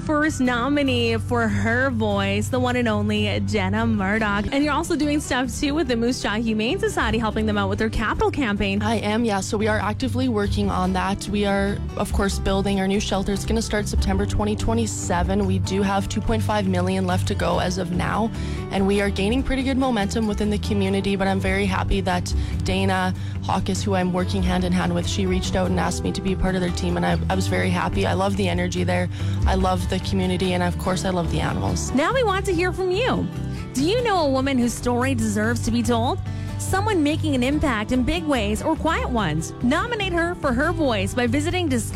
first nominee for Her Voice, the one and only Jenna Murdoch. And you're also doing stuff too with the Moose Jaw Humane Society, helping them out with their capital campaign. I am, yeah. So we are actively working on that. We are, of course, building our new shelter. It's going to start September 2027. We do have $2.5 million left to go as of now, and we are gaining pretty good momentum within the community. But I'm very happy that Dana Hawkes, who I'm working hand in hand with, she reached out and asked me to be a part of their team, and I was very happy. I love the energy there. I love the community, and of course, I love the animals. Now we want to hear from you. Do you know a woman whose story deserves to be told? Someone making an impact in big ways or quiet ones. Nominate her for Her Voice by visiting